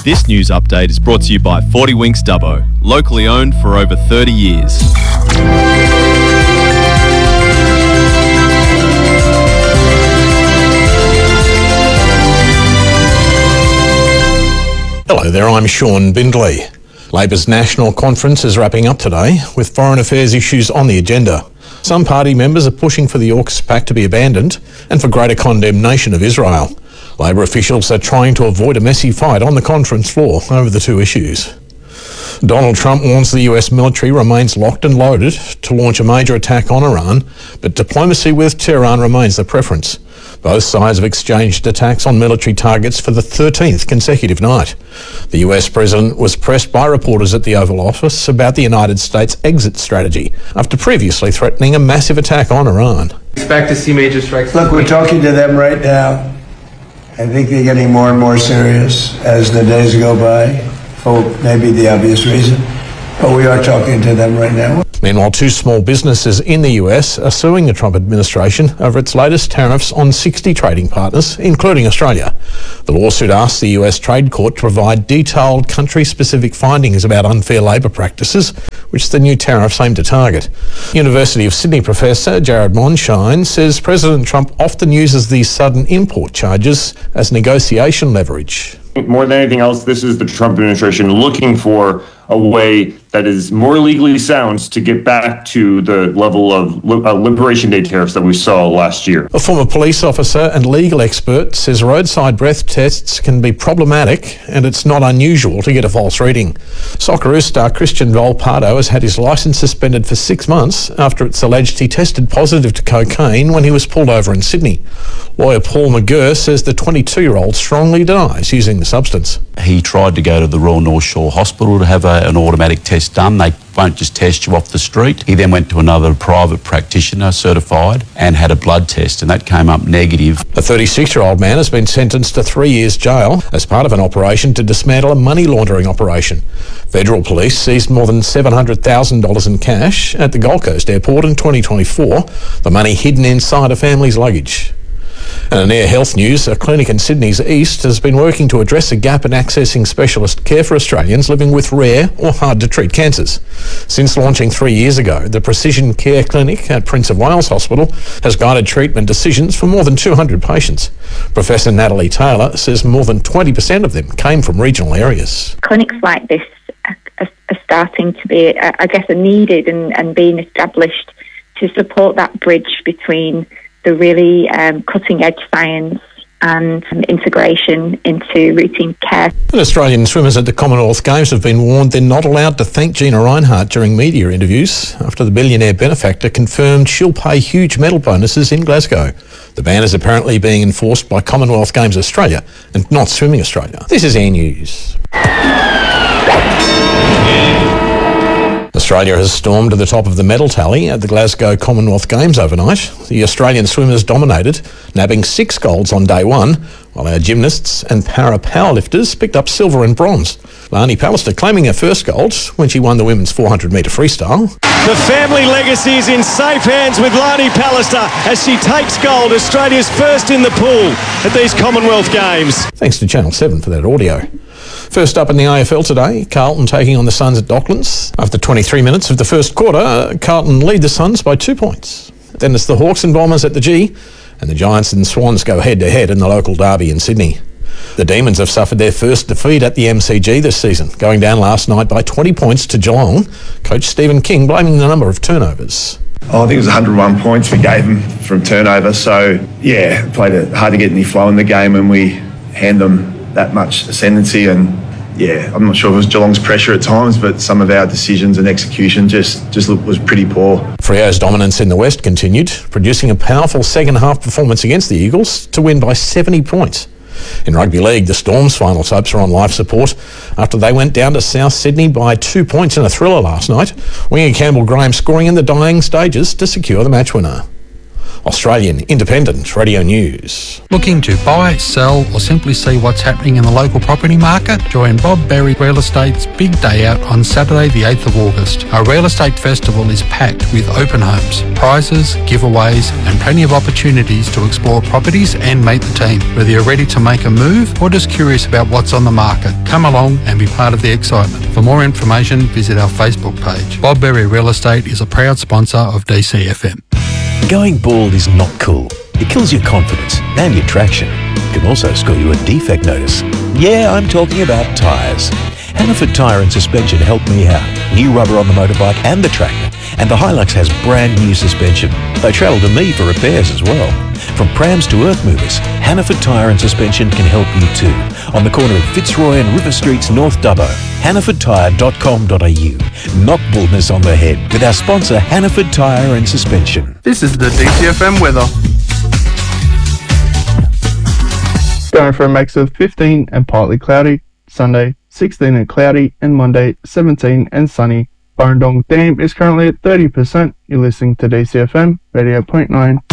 This news update is brought to you by 40 Winks Dubbo, locally owned for over 30 years. Hello there, I'm Sean Bindley. Labor's national conference is wrapping up today with foreign affairs issues on the agenda. Some party members are pushing for the AUKUS Pact to be abandoned and for greater condemnation of Israel. Labor officials are trying to avoid a messy fight on the conference floor over the two issues. Donald Trump warns the US military remains locked and loaded to launch a major attack on Iran, but diplomacy with Tehran remains the preference. Both sides have exchanged attacks on military targets for the 13th consecutive night. The US president was pressed by reporters at the Oval Office about the United States exit strategy after previously threatening a massive attack on Iran. Expect to see major strikes. Look, we're talking to them right now. I think they're getting more and more serious as the days go by, for maybe the obvious reason. But we are talking to them right now. Meanwhile, two small businesses in the US are suing the Trump administration over its latest tariffs on 60 trading partners, including Australia. The lawsuit asks the US Trade Court to provide detailed country-specific findings about unfair labour practices, which the new tariffs aim to target. University of Sydney professor Jared Monshine says President Trump often uses these sudden import charges as negotiation leverage. More than anything else, this is the Trump administration looking for a way that is more legally sound to get back to the level of Liberation Day tariffs that we saw last year. A former police officer and legal expert says roadside breath tests can be problematic and it's not unusual to get a false reading. Socceroos star Christian Volpato has had his licence suspended for 6 months after it's alleged he tested positive to cocaine when he was pulled over in Sydney. Lawyer Paul McGurr says the 22-year-old strongly denies using the substance. He tried to go to the Royal North Shore Hospital to have an automatic test done. They won't just test you off the street. He then went to another private practitioner certified and had a blood test, and that came up negative. A 36-year-old man has been sentenced to 3 years jail as part of an operation to dismantle a money laundering operation. Federal police seized more than $700,000 in cash at the Gold Coast airport in 2024, the money hidden inside a family's luggage. And in Air Health news, a clinic in Sydney's east has been working to address a gap in accessing specialist care for Australians living with rare or hard-to-treat cancers. Since launching 3 years ago, the Precision Care Clinic at Prince of Wales Hospital has guided treatment decisions for more than 200 patients. Professor Natalie Taylor says more than 20% of them came from regional areas. Clinics like this are starting to be, I guess, are needed and being established to support that bridge between the really cutting-edge science and integration into routine care. And Australian swimmers at the Commonwealth Games have been warned they're not allowed to thank Gina Rinehart during media interviews after the billionaire benefactor confirmed she'll pay huge medal bonuses in Glasgow. The ban is apparently being enforced by Commonwealth Games Australia and not Swimming Australia. This is Air News. Australia has stormed to the top of the medal tally at the Glasgow Commonwealth Games overnight. The Australian swimmers dominated, nabbing 6 golds on day one, while our gymnasts and para-powerlifters picked up silver and bronze. Lani Pallister claiming her first gold when she won the women's 400-metre freestyle. The family legacy is in safe hands with Lani Pallister as she takes gold, Australia's first in the pool at these Commonwealth Games. Thanks to Channel 7 for that audio. First up in the AFL today, Carlton taking on the Suns at Docklands. After 23 minutes of the first quarter, Carlton lead the Suns by 2 points. Then it's the Hawks and Bombers at the G, and the Giants and Swans go head-to-head in the local derby in Sydney. The Demons have suffered their first defeat at the MCG this season, going down last night by 20 points to Geelong. Coach Stephen King blaming the number of turnovers. I think it was 101 points we gave them from turnover, so yeah, played it hard to get any flow in the game and we hand them that much ascendancy, and yeah, I'm not sure if it was Geelong's pressure at times, but some of our decisions and execution just was pretty poor. Freo's dominance in the West continued, producing a powerful second half performance against the Eagles to win by 70 points. In rugby league, the Storm's final hopes are on life support after they went down to South Sydney by 2 points in a thriller last night. Winger Campbell Graham scoring in the dying stages to secure the match winner. Australian Independent Radio News. Looking to buy, sell or simply see what's happening in the local property market? Join Bob Berry Real Estate's Big Day Out on Saturday the 8th of August. Our real estate festival is packed with open homes, prizes, giveaways and plenty of opportunities to explore properties and meet the team. Whether you're ready to make a move or just curious about what's on the market, come along and be part of the excitement. For more information, visit our Facebook page. Bob Berry Real Estate is a proud sponsor of DCFM. Going bald is not cool. It kills your confidence and your traction. It can also score you a defect notice. Yeah, I'm talking about tyres. Hannaford Tyre and Suspension helped me out. New rubber on the motorbike and the tractor. And the Hilux has brand new suspension. They travel to me for repairs as well. From prams to earth movers, Hannaford Tyre and Suspension can help you too. On the corner of Fitzroy and River Streets, North Dubbo. HannafordTyre.com.au. Knock baldness on the head with our sponsor Hannaford Tyre and Suspension. This is the DCFM weather. Going for a max of 15 and partly cloudy. Sunday 16 and cloudy, and Monday 17 and sunny. Burrendong Dam is currently at 30%. You're listening to DCFM, Radio.9.